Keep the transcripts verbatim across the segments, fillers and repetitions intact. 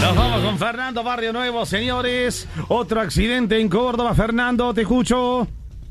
Nos vamos con Fernando, Barrio Nuevo, señores. Otro accidente en Córdoba. Fernando, te escucho.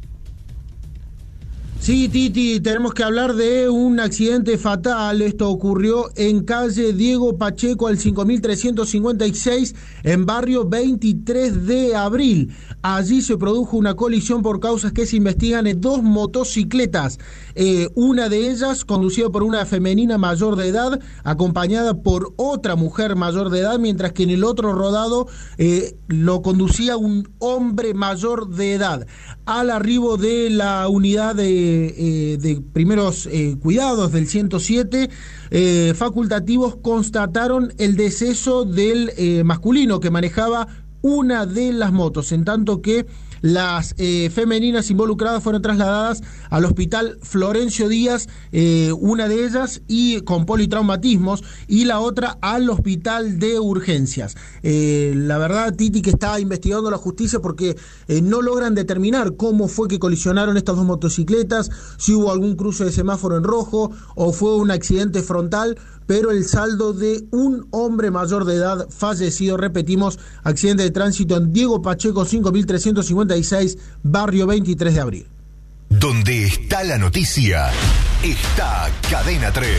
Sí, Titi, tenemos que hablar de un accidente fatal. Esto ocurrió en calle Diego Pacheco al cinco mil trescientos cincuenta y seis, en barrio veintitrés de abril. Allí se produjo una colisión por causas que se investigan en dos motocicletas. Eh, una de ellas conducida por una femenina mayor de edad, acompañada por otra mujer mayor de edad, mientras que en el otro rodado eh, lo conducía un hombre mayor de edad. Al arribo de la unidad de Eh, de primeros eh, cuidados del ciento siete, eh, facultativos constataron el deceso del eh, masculino que manejaba una de las motos, en tanto que las eh, femeninas involucradas fueron trasladadas al hospital Florencio Díaz, eh, una de ellas y con politraumatismos, y la otra al hospital de urgencias. Eh, la verdad, Titi, que está investigando la justicia porque eh, no logran determinar cómo fue que colisionaron estas dos motocicletas, si hubo algún cruce de semáforo en rojo o fue un accidente frontal, pero el saldo de un hombre mayor de edad fallecido, repetimos, accidente de tránsito en Diego Pacheco cinco mil trescientos cincuenta y seis, barrio veintitrés de abril. Donde está la noticia, está Cadena tres.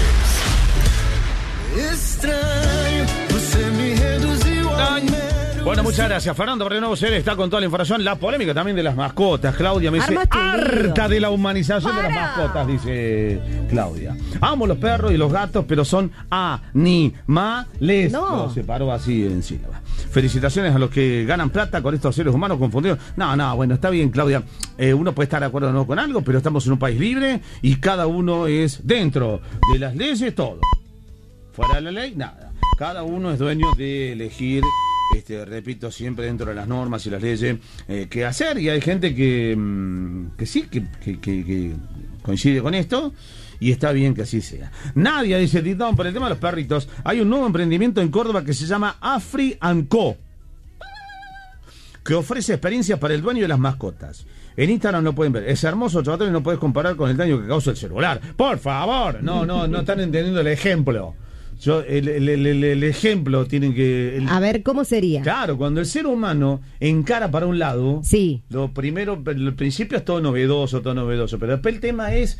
Extraño, você me reduziu a mero. Bueno, muchas gracias, Fernando. Barrio Nuevo, él está con toda la información. La polémica también de las mascotas. Claudia me dice, harta de la humanización ¡Para! de las mascotas, dice Claudia. Amo los perros y los gatos, pero son animales. No. Lo separó así en sílaba. Felicitaciones a los que ganan plata con estos seres humanos confundidos. No, no, bueno, está bien, Claudia. Eh, uno puede estar de acuerdo o no con algo, pero estamos en un país libre y cada uno es dentro de las leyes, todo. Fuera de la ley, nada. Cada uno es dueño de elegir, este, repito, siempre dentro de las normas y las leyes, eh, qué hacer. Y hay gente que, mmm, que sí, que, que, que, que coincide con esto. Y está bien que así sea. Nadia dice, Titón, por el tema de los perritos, hay un nuevo emprendimiento en Córdoba que se llama Afri and Co, que ofrece experiencias para el dueño de las mascotas. En Instagram lo pueden ver. Es hermoso, chaval, y no puedes comparar con el daño que causa el celular. Por favor, no, no, no están entendiendo el ejemplo. Yo, el, el, el, el ejemplo tienen que... El, a ver, ¿cómo sería? Claro, cuando el ser humano encara para un lado, sí, lo primero, el principio es todo novedoso, todo novedoso, pero después el tema es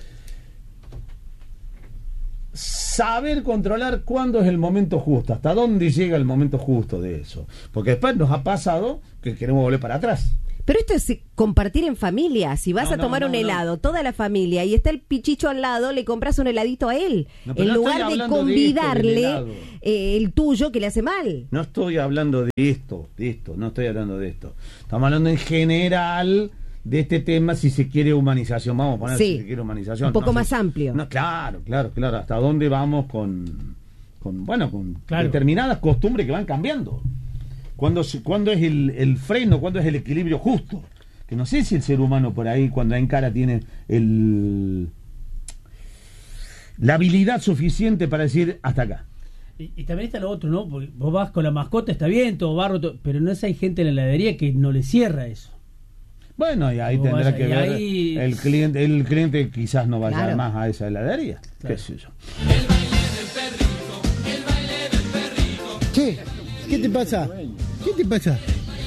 saber controlar cuándo es el momento justo, hasta dónde llega el momento justo de eso. Porque después nos ha pasado que queremos volver para atrás. Pero esto es compartir en familia. Si vas no, a tomar no, un no, helado, no. toda la familia, y está el pichicho al lado, le compras un heladito a él. No, en no de lugar de convidarle de esto, eh, el tuyo que le hace mal. No estoy hablando de esto, de esto, no estoy hablando de esto. Estamos hablando en general de este tema, si se quiere humanización. Vamos a poner sí, si se quiere humanización. un poco no, más si, amplio. No, claro, claro, claro. ¿Hasta dónde vamos con, con bueno, con claro. determinadas costumbres que van cambiando? ¿Cuándo, cuándo es el, el freno? ¿Cuándo es el equilibrio justo? Que no sé si el ser humano por ahí, cuando encara, tiene el la habilidad suficiente para decir hasta acá. Y, y también está lo otro, ¿no? Porque vos vas con la mascota, está bien, todo barro, todo, pero no es, hay gente en la heladería que no le cierra eso. Bueno, y ahí Vos tendrá vaya, que y ver ahí... el cliente, el cliente quizás no vaya claro. más a esa heladería, claro. qué sé yo. El baile del perrito, el baile del perrito. Che, ¿qué te pasa? ¿Qué te pasa?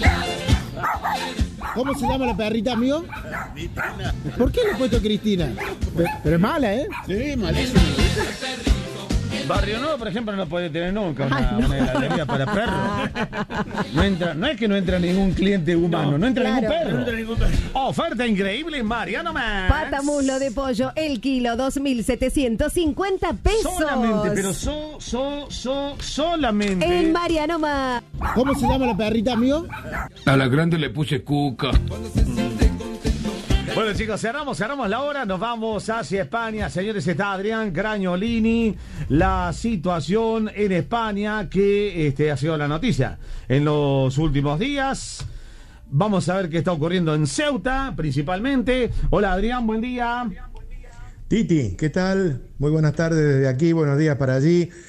¿Cómo se llama la perrita, amigo? Cristina. ¿Por qué le he puesto Cristina? Pero, pero es mala, ¿eh? Sí, malísimo. Barrio Nuevo, por ejemplo, no puede tener nunca una, Ay, no. una heladería para perros. No entra, no es que no entra ningún cliente humano, no, no entra, claro. ningún perro. No entra ningún perro. Oferta increíble, Mariano Max. Pata muslo de pollo, el kilo, dos mil setecientos cincuenta pesos. Solamente, pero so, so, so, solamente. En Mariano Max. ¿Cómo se llama la perrita, amigo? A la grande le puse cuca. Bueno, chicos, cerramos, cerramos la hora, nos vamos hacia España. Señores, está Adrián Grañolini. La situación en España que este, ha sido la noticia en los últimos días. Vamos a ver qué está ocurriendo en Ceuta, principalmente. Hola, Adrián, buen día. Titi, ¿qué tal? Muy buenas tardes desde aquí, buenos días para allí.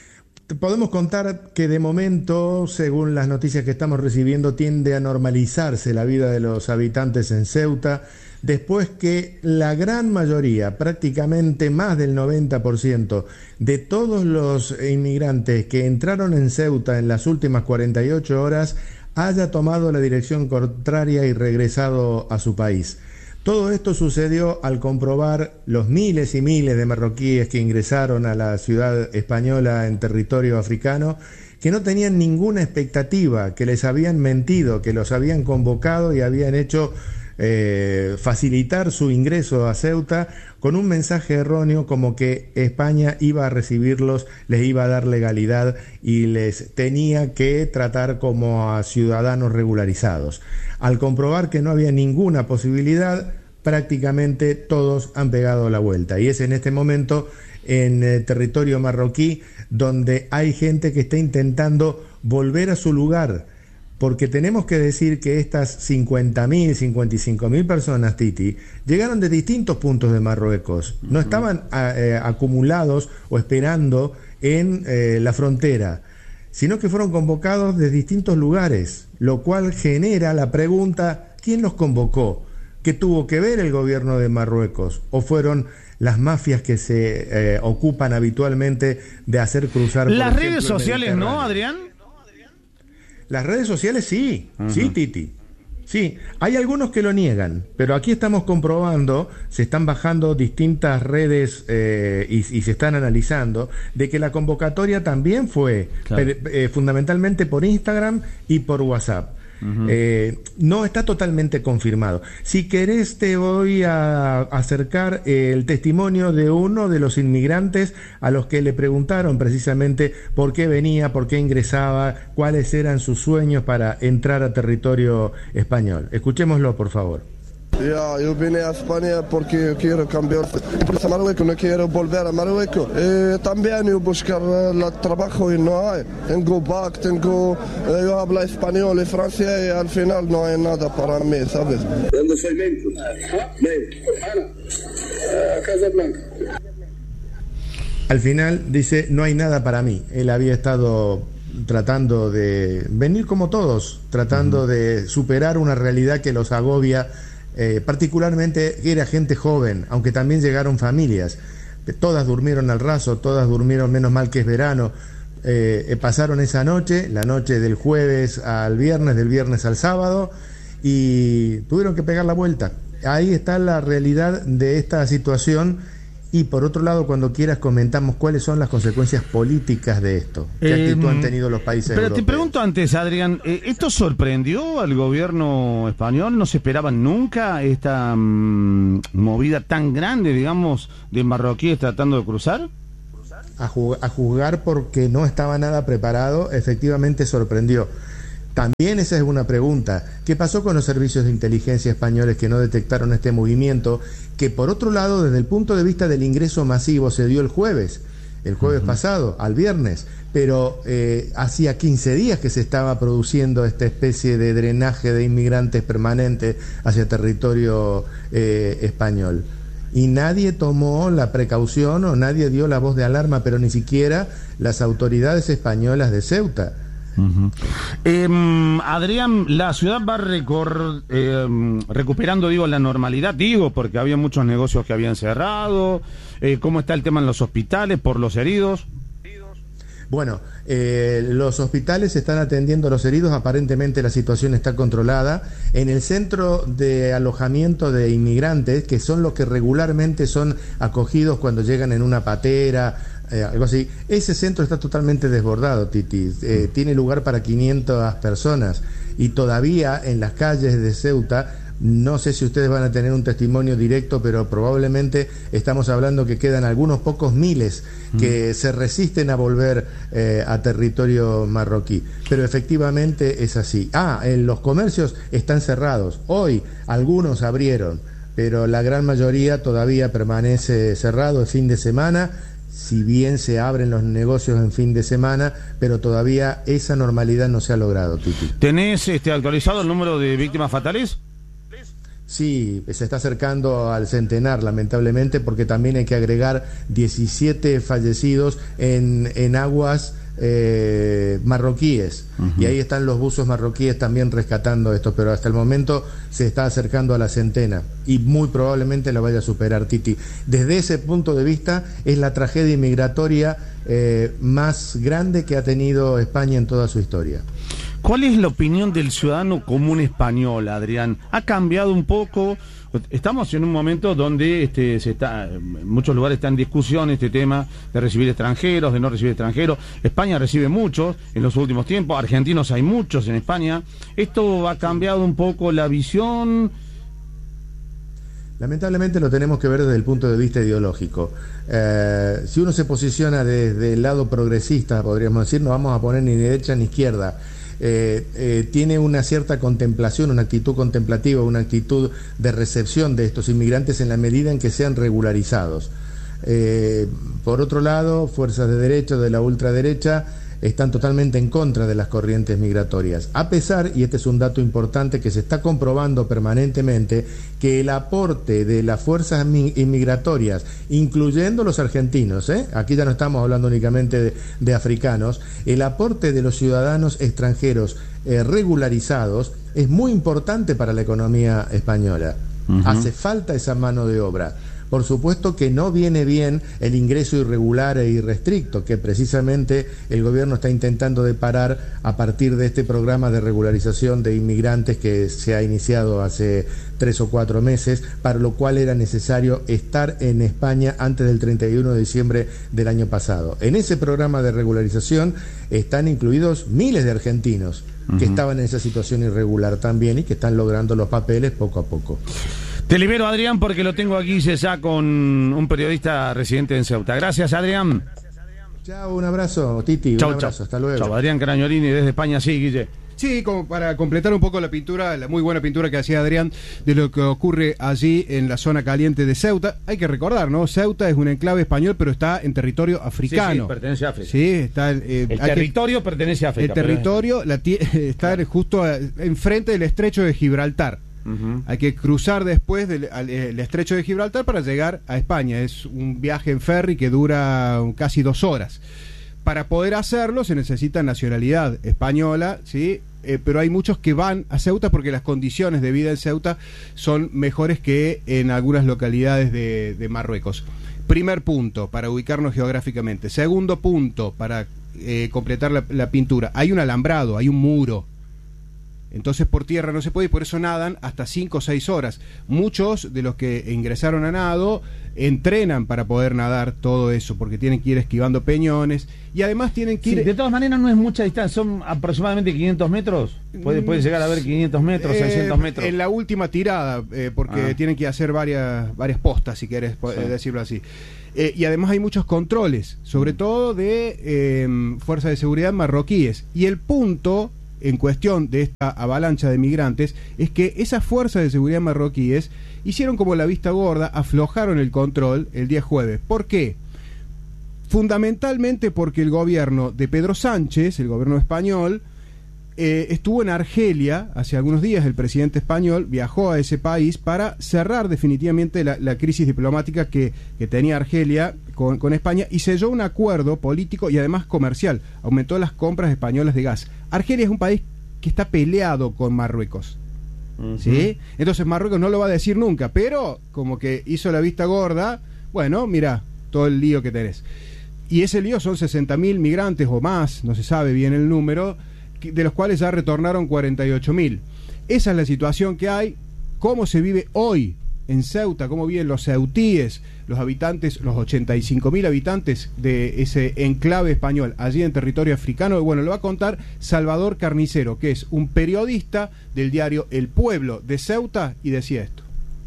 podemos contar que de momento, según las noticias que estamos recibiendo, tiende a normalizarse la vida de los habitantes en Ceuta, después que la gran mayoría, prácticamente más del noventa por ciento de todos los inmigrantes que entraron en Ceuta en las últimas cuarenta y ocho horas haya tomado la dirección contraria y regresado a su país. Todo esto sucedió al comprobar los miles y miles de marroquíes que ingresaron a la ciudad española en territorio africano, que no tenían ninguna expectativa, que les habían mentido, que los habían convocado y habían hecho eh, facilitar su ingreso a Ceuta con un mensaje erróneo como que España iba a recibirlos, les iba a dar legalidad y les tenía que tratar como a ciudadanos regularizados. Al comprobar que no había ninguna posibilidad, prácticamente todos han pegado la vuelta. Y es en este momento en eh, territorio marroquí donde hay gente que está intentando volver a su lugar, porque tenemos que decir que estas cincuenta mil, cincuenta y cinco mil personas, Titi, llegaron de distintos puntos de Marruecos, no estaban a, eh, acumulados o esperando en eh, la frontera, sino que fueron convocados de distintos lugares, lo cual genera la pregunta, ¿quién los convocó? ¿Qué tuvo que ver el gobierno de Marruecos? ¿O fueron las mafias que se eh, ocupan habitualmente de hacer cruzar... Las redes sociales, ¿no, Adrián? Las redes sociales sí, uh-huh. sí, Titi. Sí, hay algunos que lo niegan, pero aquí estamos comprobando, se están bajando distintas redes eh, y, y se están analizando, de que la convocatoria también fue claro. per, eh, fundamentalmente por Instagram y por WhatsApp. Uh-huh. Eh, no está totalmente confirmado. Si querés te voy a acercar el testimonio de uno de los inmigrantes a los que le preguntaron precisamente por qué venía, por qué ingresaba, cuáles eran sus sueños para entrar a territorio español. Escuchémoslo, por favor. Ya, yo vine a España porque quiero cambiar a Marruecos, no quiero volver a Marruecos. Eh, también yo buscar el trabajo y no hay. Tengo B A C, tengo, eh, yo hablo español y francés y al final no hay nada para mí, ¿sabes? ¿Dónde soy México? México. Ana, Casablanca. Al final dice, no hay nada para mí. Él había estado tratando de venir como todos, tratando uh-huh. de superar una realidad que los agobia. Eh, particularmente era gente joven, aunque también llegaron familias, todas durmieron al raso, todas durmieron, menos mal que es verano, eh, pasaron esa noche, la noche del jueves al viernes, del viernes al sábado, y tuvieron que pegar la vuelta. Ahí está la realidad de esta situación. Y por otro lado, cuando quieras comentamos cuáles son las consecuencias políticas de esto. ¿Qué eh, actitud han tenido los países pero europeos? Te pregunto antes, Adrián, ¿esto sorprendió al gobierno español? ¿No se esperaban nunca esta mmm, movida tan grande, digamos, de marroquíes tratando de cruzar? A, jug- a juzgar porque no estaba nada preparado, efectivamente sorprendió. También esa es una pregunta. ¿Qué pasó con los servicios de inteligencia españoles que no detectaron este movimiento? Que por otro lado, desde el punto de vista del ingreso masivo, se dio el jueves, el jueves uh-huh. pasado, al viernes, pero eh, hacía quince días que se estaba produciendo esta especie de drenaje de inmigrantes permanente hacia territorio eh, español. Y nadie tomó la precaución o nadie dio la voz de alarma, pero ni siquiera las autoridades españolas de Ceuta. Uh-huh. Eh, Adrián, la ciudad va recor- eh, recuperando, digo, la normalidad, digo, porque había muchos negocios que habían cerrado. Eh, ¿Cómo está el tema en los hospitales por los heridos? Bueno, eh, los hospitales están atendiendo a los heridos, aparentemente la situación está controlada. En el centro de alojamiento de inmigrantes, que son los que regularmente son acogidos cuando llegan en una patera, eh, algo así, ese centro está totalmente desbordado, Titi. Eh, tiene lugar para quinientas personas y todavía en las calles de Ceuta, no sé si ustedes van a tener un testimonio directo, pero probablemente estamos hablando que quedan algunos pocos miles que mm. se resisten a volver eh, a territorio marroquí. Pero efectivamente es así. Ah, en los comercios están cerrados. Hoy algunos abrieron, pero la gran mayoría todavía permanece cerrado el fin de semana. Si bien se abren los negocios en fin de semana, pero todavía esa normalidad no se ha logrado, Titi. ¿Tenés este, actualizado el número de víctimas fatales? Sí, se está acercando al centenar, lamentablemente, porque también hay que agregar diecisiete fallecidos en, en aguas eh, marroquíes, uh-huh. y ahí están los buzos marroquíes también rescatando esto, pero hasta el momento se está acercando a la centena y muy probablemente lo vaya a superar, Titi. Desde ese punto de vista es la tragedia inmigratoria eh, más grande que ha tenido España en toda su historia. ¿Cuál es la opinión del ciudadano común español, Adrián? ¿Ha cambiado un poco? Estamos en un momento donde este, se está, en muchos lugares está en discusión este tema de recibir extranjeros, de no recibir extranjeros. España recibe muchos en los últimos tiempos, argentinos hay muchos en España. ¿Esto ha cambiado un poco la visión? Lamentablemente lo tenemos que ver desde el punto de vista ideológico. Eh, si uno se posiciona desde el lado progresista, podríamos decir, no vamos a poner ni derecha ni izquierda. Eh, eh, tiene una cierta contemplación, una actitud contemplativa, una actitud de recepción de estos inmigrantes en la medida en que sean regularizados. Eh, por otro lado, fuerzas de derecha, de la ultraderecha, están totalmente en contra de las corrientes migratorias, a pesar, y este es un dato importante que se está comprobando permanentemente, que el aporte de las fuerzas inmigratorias, incluyendo los argentinos, ¿eh? aquí ya no estamos hablando únicamente de, de africanos, el aporte de los ciudadanos extranjeros eh, regularizados es muy importante para la economía española. Uh-huh. Hace falta esa mano de obra. Por supuesto que no viene bien el ingreso irregular e irrestricto, que precisamente el gobierno está intentando de parar a partir de este programa de regularización de inmigrantes que se ha iniciado hace tres o cuatro meses, para lo cual era necesario estar en España antes del treinta y uno de diciembre del año pasado. En ese programa de regularización están incluidos miles de argentinos uh-huh. que estaban en esa situación irregular también y que están logrando los papeles poco a poco. Te libero, Adrián, porque lo tengo aquí ya con un periodista residente en Ceuta. Gracias, Adrián. Chao, un abrazo, Titi. Chau, un abrazo, chau. Hasta luego. Chao, Adrián Carañolini desde España. Sí, Guille. Sí, como para completar un poco la pintura, la muy buena pintura que hacía Adrián de lo que ocurre allí en la zona caliente de Ceuta. Hay que recordar, ¿no? Ceuta es un enclave español, pero está en territorio africano. Sí, sí, pertenece a África. Sí, está... Eh, el territorio que, pertenece a África. El territorio la, está justo a, enfrente del estrecho de Gibraltar. Uh-huh. Hay que cruzar después del al, el estrecho de Gibraltar para llegar a España. Es un viaje en ferry que dura casi dos horas. Para poder hacerlo se necesita nacionalidad española, ¿sí? Eh, pero hay muchos que van a Ceuta porque las condiciones de vida en Ceuta son mejores que en algunas localidades de, de Marruecos. Primer punto, para ubicarnos geográficamente. Segundo punto, para eh, completar la, la pintura. Hay un alambrado, hay un muro. Entonces por tierra no se puede y por eso nadan hasta cinco o seis horas. Muchos de los que ingresaron a nado entrenan para poder nadar todo eso, porque tienen que ir esquivando peñones y además tienen que ir... Sí, de todas maneras no es mucha distancia, son aproximadamente quinientos metros. Puede, puede llegar a haber quinientos metros, eh, seiscientos metros. En la última tirada, eh, porque ah. tienen que hacer varias, varias postas, si querés sí. decirlo así. Eh, y además hay muchos controles, sobre todo de eh, fuerzas de seguridad marroquíes. Y el punto en cuestión de esta avalancha de migrantes es que esas fuerzas de seguridad marroquíes hicieron como la vista gorda, aflojaron el control el día jueves. ¿Por qué? Fundamentalmente porque el gobierno de Pedro Sánchez, el gobierno español, eh, estuvo en Argelia hace algunos días. El presidente español viajó a ese país para cerrar definitivamente la, la crisis diplomática que, que tenía Argelia con, con España y selló un acuerdo político y además comercial. Aumentó las compras españolas de gas. Argelia es un país que está peleado con Marruecos. Uh-huh. ¿Sí? Entonces Marruecos no lo va a decir nunca, pero como que hizo la vista gorda, bueno, mira, todo el lío que tenés. Y ese lío son sesenta mil migrantes o más, no se sabe bien el número, de los cuales ya retornaron cuarenta y ocho mil. Esa es la situación que hay. ¿Cómo se vive hoy en Ceuta? ¿Cómo viven los ceutíes, los habitantes, los ochenta y cinco mil habitantes de ese enclave español allí en territorio africano? Bueno, lo va a contar Salvador Carnicero, que es un periodista del diario El Pueblo de Ceuta, y decía esto.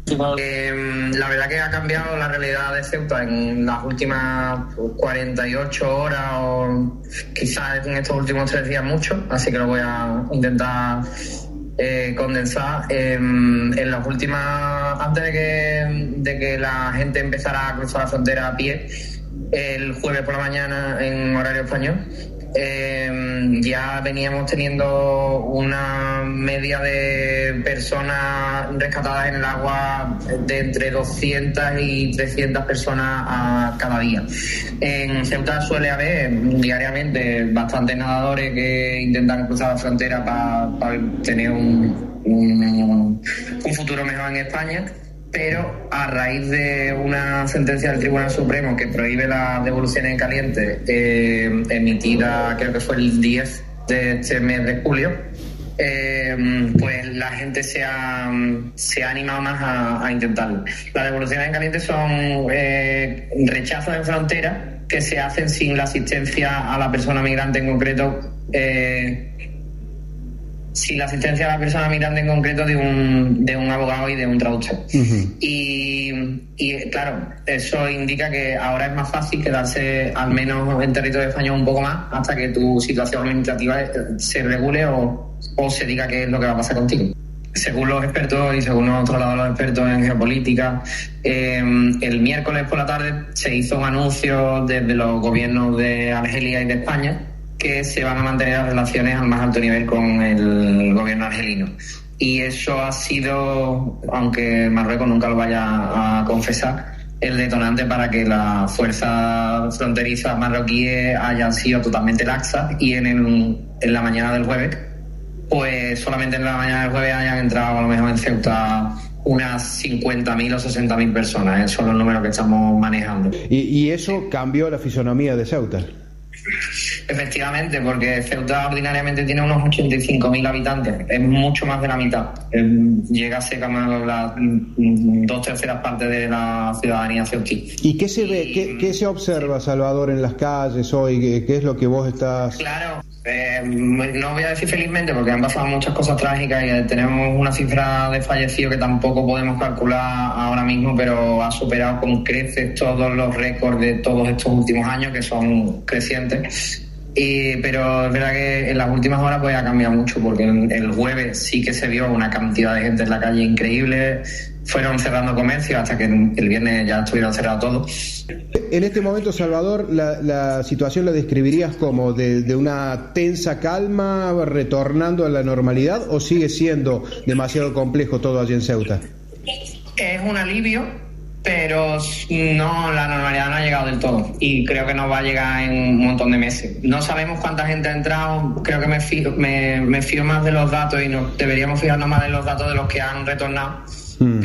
Eh, la verdad que ha cambiado la realidad de Ceuta en las últimas cuarenta y ocho horas o quizás en estos últimos tres días mucho, así que lo voy a intentar eh, condensar. Eh, en las últimas, antes de que, de que la gente empezara a cruzar la frontera a pie, el jueves por la mañana en horario español, Eh, ya veníamos teniendo una media de personas rescatadas en el agua de entre doscientas y trescientas personas a cada día. En Ceuta suele haber diariamente bastantes nadadores que intentan cruzar la frontera para pa tener un, un, un futuro mejor en España, pero a raíz de una sentencia del Tribunal Supremo que prohíbe las devoluciones en caliente, eh, emitida creo que fue el diez de este mes de julio, eh, pues la gente se ha, se ha animado más a, a intentarlo. Las devoluciones en caliente son eh, rechazos en frontera que se hacen sin la asistencia a la persona migrante en concreto, eh, sin la asistencia a la persona migrante en concreto de un, de un abogado y de un traductor. Uh-huh. Y, y claro, eso indica que ahora es más fácil quedarse al menos en territorio español un poco más hasta que tu situación administrativa se regule o, o se diga qué es lo que va a pasar contigo. Según los expertos y según nos han trasladado los expertos en geopolítica, eh, el miércoles por la tarde se hizo un anuncio desde los gobiernos de Argelia y de España que se van a mantener las relaciones al más alto nivel con el gobierno argelino. Y eso ha sido, aunque Marruecos nunca lo vaya a confesar, el detonante para que las fuerzas fronterizas marroquíes hayan sido totalmente laxas y en, el, en la mañana del jueves, pues solamente en la mañana del jueves hayan entrado a lo mejor en Ceuta unas cincuenta mil o sesenta mil personas. Esos son los números que estamos manejando. ¿Y, y eso cambió la fisonomía de Ceuta? Efectivamente, porque Ceuta ordinariamente tiene unos ochenta y cinco mil habitantes, es mucho más de la mitad, llega a ser como las dos terceras partes de la ciudadanía ceutí. ¿Y qué se ve, qué, qué se observa, Salvador, en las calles hoy? ¿Qué, qué es lo que vos estás...? Claro, eh, no voy a decir felizmente porque han pasado muchas cosas trágicas y tenemos una cifra de fallecidos que tampoco podemos calcular ahora mismo, pero ha superado con creces todos los récords de todos estos últimos años, que son crecientes. Y, pero es verdad que en las últimas horas pues ha cambiado mucho, porque el, el jueves sí que se vio una cantidad de gente en la calle increíble, fueron cerrando comercios hasta que el viernes ya estuvieron cerrados todos. En este momento, Salvador, la, la situación la describirías como de, de una tensa calma, retornando a la normalidad, o sigue siendo demasiado complejo todo allí en Ceuta? Es un alivio, pero no, la normalidad no ha llegado del todo y creo que no va a llegar en un montón de meses. No sabemos cuánta gente ha entrado, creo que me fío, me, me fío más de los datos y no, deberíamos fijarnos más de los datos de los que han retornado, mm.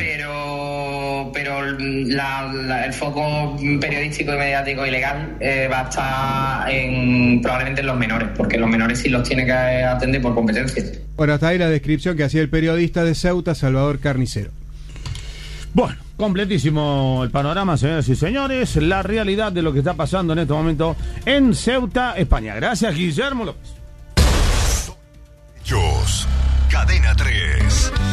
pero pero la, la, el foco periodístico y mediático y legal eh, va a estar en, probablemente en los menores, porque los menores sí los tiene que atender por competencia. Bueno, hasta ahí la descripción que hacía el periodista de Ceuta, Salvador Carnicero. Bueno, completísimo el panorama, señoras y señores, la realidad de lo que está pasando en este momento en Ceuta, España. Gracias, Guillermo López. Hechos, Cadena tres.